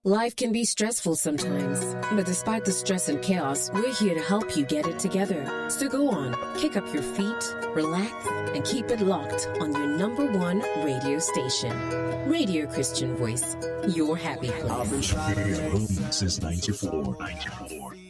Life can be stressful sometimes, but despite the stress and chaos, we're here to help you get it together. So go on, kick up your feet, relax, and keep it locked on your number one radio station. Radio Christian Voice, your happy place. I've been trying since 94.